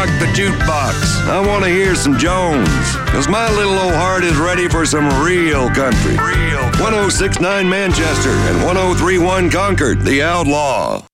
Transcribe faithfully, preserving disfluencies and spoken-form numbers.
the jukebox. I want to hear some Jones, because my little old heart is ready for some real country. Real. one oh six point nine Manchester and one oh three point one Concord, The Outlaw.